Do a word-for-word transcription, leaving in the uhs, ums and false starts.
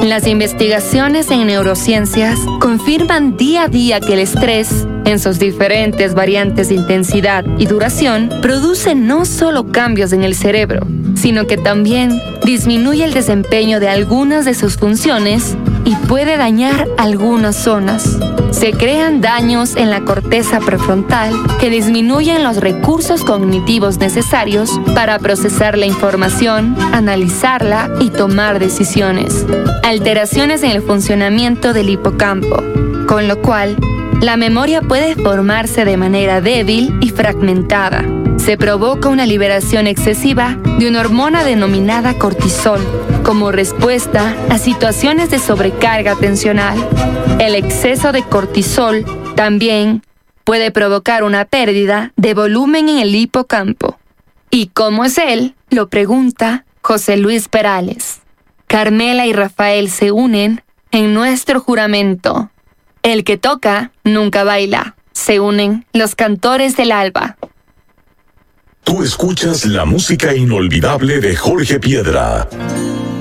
Las investigaciones en neurociencias confirman día a día que el estrés, en sus diferentes variantes de intensidad y duración, produce no solo cambios en el cerebro, sino que también disminuye el desempeño de algunas de sus funciones y puede dañar algunas zonas. Se crean daños en la corteza prefrontal que disminuyen los recursos cognitivos necesarios para procesar la información, analizarla y tomar decisiones. Alteraciones en el funcionamiento del hipocampo, con lo cual la memoria puede formarse de manera débil y fragmentada. Se provoca una liberación excesiva de una hormona denominada cortisol, como respuesta a situaciones de sobrecarga tensional. El exceso de cortisol también puede provocar una pérdida de volumen en el hipocampo. ¿Y cómo es él? Lo pregunta José Luis Perales. Carmela y Rafael se unen en nuestro juramento. El que toca nunca baila. Se unen los cantores del alba. Tú escuchas la música inolvidable de Jorge Piedra.